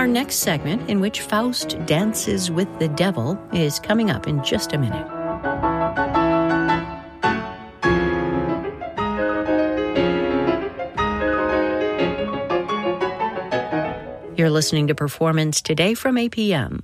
Our next segment, in which Faust dances with the devil, is coming up in just a minute. You're listening to Performance Today from APM.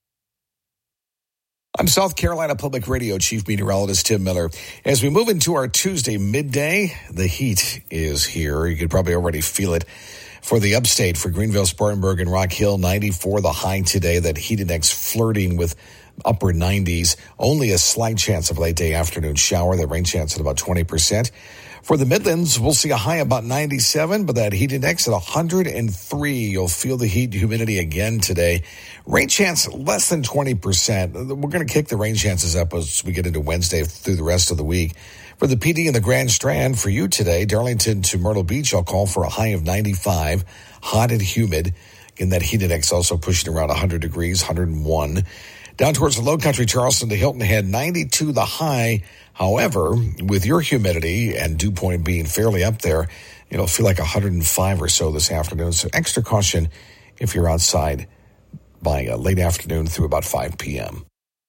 I'm South Carolina Public Radio Chief Meteorologist Tim Miller. As we move into our Tuesday midday, the heat is here. You could probably already feel it. For the upstate, for Greenville, Spartanburg, and Rock Hill, 94 the high today. That heat index flirting with upper 90s. Only a slight chance of late day afternoon shower. The rain chance at about 20%. For the Midlands, we'll see a high about 97, but that heat index at 103. You'll feel the heat humidity again today. Rain chance less than 20%. We're going to kick the rain chances up as we get into Wednesday through the rest of the week. For the PD and the Grand Strand, for you today, Darlington to Myrtle Beach, I'll call for a high of 95, hot and humid. And that heat index also pushing around 100 degrees, 101. Down towards the Low Country, Charleston to Hilton Head, 92 the high. However, with your humidity and dew point being fairly up there, it'll feel like 105 or so this afternoon. So extra caution if you're outside by late afternoon through about 5 p.m.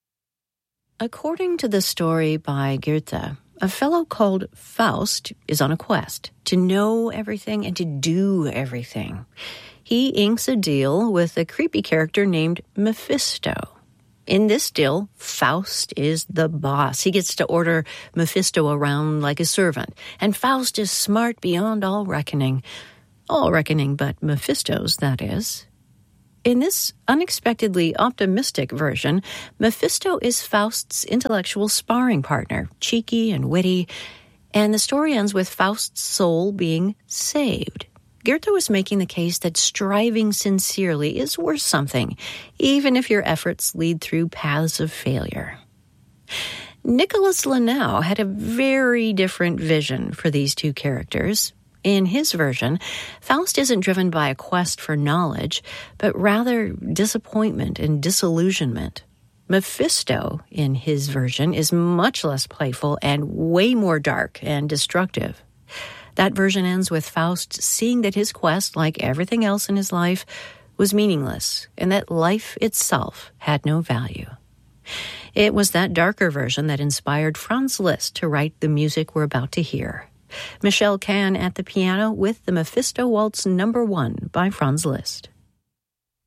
According to the story by Goethe, a fellow called Faust is on a quest to know everything and to do everything. He inks a deal with a creepy character named Mephisto. In this deal, Faust is the boss. He gets to order Mephisto around like a servant. And Faust is smart beyond all reckoning. All reckoning but Mephisto's, that is. In this unexpectedly optimistic version, Mephisto is Faust's intellectual sparring partner, cheeky and witty, and the story ends with Faust's soul being saved. Goethe was making the case that striving sincerely is worth something, even if your efforts lead through paths of failure. Nicholas Lanau had a very different vision for these two characters. In his version, Faust isn't driven by a quest for knowledge, but rather disappointment and disillusionment. Mephisto, in his version, is much less playful and way more dark and destructive. That version ends with Faust seeing that his quest, like everything else in his life, was meaningless, and that life itself had no value. It was that darker version that inspired Franz Liszt to write the music we're about to hear. Michelle Kahn at the piano with the Mephisto Waltz No. 1 by Franz Liszt.